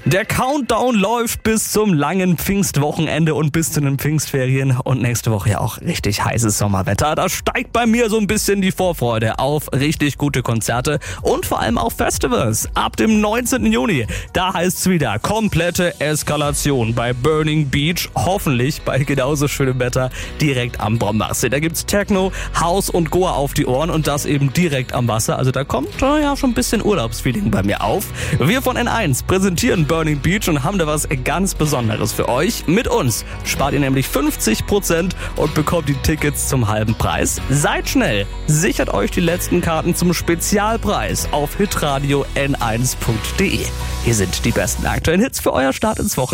Der Countdown läuft bis zum langen Pfingstwochenende und bis zu den Pfingstferien und nächste Woche ja auch richtig heißes Sommerwetter. Da steigt bei mir so ein bisschen die Vorfreude auf richtig gute Konzerte und vor allem auch Festivals. Ab dem 19. Juni, da heißt es wieder komplette Eskalation bei Burning Beach. Hoffentlich bei genauso schönem Wetter direkt am Brombachsee. Da gibt's Techno, House und Goa auf die Ohren und das eben direkt am Wasser. Also da kommt ja schon ein bisschen Urlaubsfeeling bei mir auf. Wir von N1 präsentieren Burning Beach und haben da was ganz Besonderes für euch. Mit uns spart ihr nämlich 50% und bekommt die Tickets zum halben Preis. Seid schnell, sichert euch die letzten Karten zum Spezialpreis auf hitradio n1.de. Hier sind die besten aktuellen Hits für euer Start ins Wochenende.